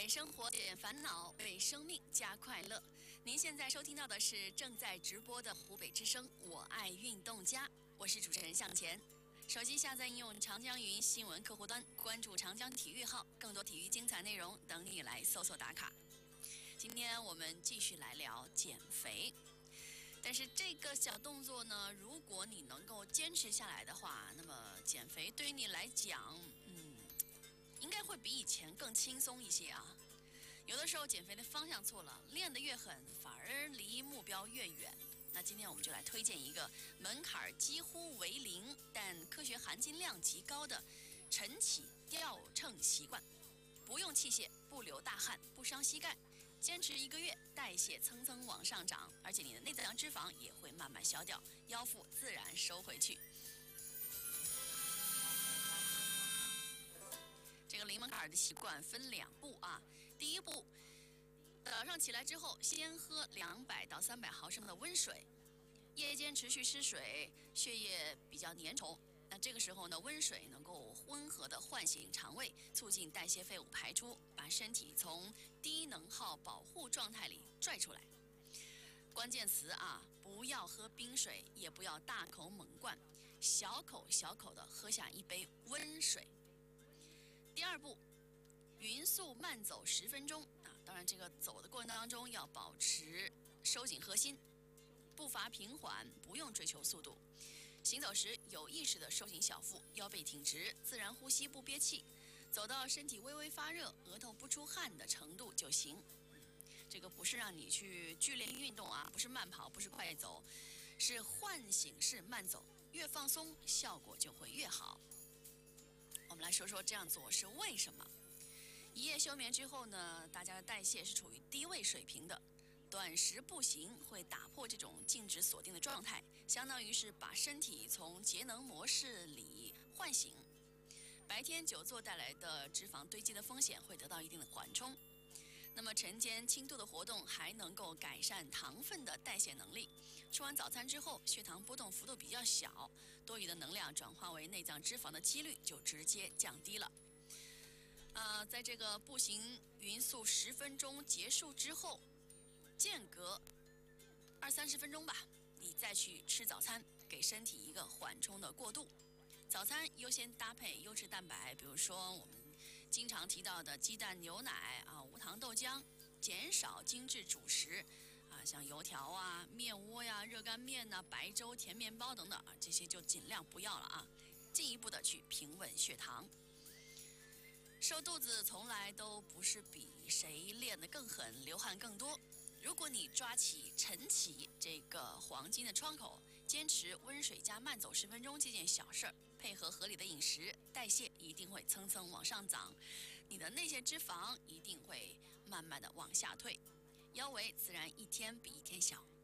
给生活减烦恼，为生命加快乐。您现在收听到的是正在直播的湖北之声，我爱运动家，我是主持人向前。手机下载应用长江语音新闻客户端，关注长江体育号，更多体育精彩内容等你来搜索打卡。今天我们继续来聊减肥。但是这个小动作呢，如果你能够坚持下来的话，那么减肥对于你来讲，应该会比以前更轻松一些啊。有的时候减肥的方向错了，练得越狠，反而离目标越远。那今天我们就来推荐一个门槛几乎为零，但科学含金量极高的晨起吊秤习惯。不用器械，不流大汗，不伤膝盖。坚持1个月，代谢蹭蹭往上涨，而且你的内脏脂肪也会慢慢消掉，腰腹自然收回去。这个零门槛的习惯分2步啊。第一步，早上起来之后，先喝200到300毫升的温水。夜间持续失水，血液比较粘稠。那这个时候呢，温水能够温和地唤醒肠胃，促进代谢废物排出，把身体从低能耗保护状态里拽出来。关键词啊，不要喝冰水，也不要大口猛灌，小口小口地喝下一杯温水。第2步，匀速慢走10分钟啊，当然这个走的过程当中要保持收紧核心，步伐平缓，不用追求速度。行走时有意识地收紧小腹，腰背挺直，自然呼吸，不憋气，走到身体微微发热，额头不出汗的程度就行。这个不是让你去剧烈运动啊，不是慢跑，不是快走，是唤醒式慢走，越放松效果就会越好。我们来说说这样做是为什么。一夜休眠之后呢，大家的代谢是处于低位水平的。短时步行会打破这种静止锁定的状态，相当于是把身体从节能模式里唤醒。白天久坐带来的脂肪堆积的风险会得到一定的缓冲。那么晨间轻度的活动还能够改善糖分的代谢能力。吃完早餐之后，血糖波动幅度比较小，多余的能量转化为内脏脂肪的几率就直接降低了。在这个步行匀速10分钟结束之后，间隔20-30分钟吧，你再去吃早餐，给身体一个缓冲的过渡。早餐优先搭配优质蛋白，比如说我们经常提到的鸡蛋、牛奶啊，无糖豆浆，减少精致主食啊，像油条啊、面窝呀、热干面呐、白粥、甜面包等等啊，这些就尽量不要了啊，进一步的去平稳血糖。瘦肚子从来都不是比谁练得更狠、流汗更多。如果你抓起晨起这个黄金的窗口，坚持温水加慢走10分钟这件小事儿，配合合理的饮食，代谢一定会蹭蹭往上涨，你的内些脂肪一定会慢慢的往下退，腰围自然一天比一天小。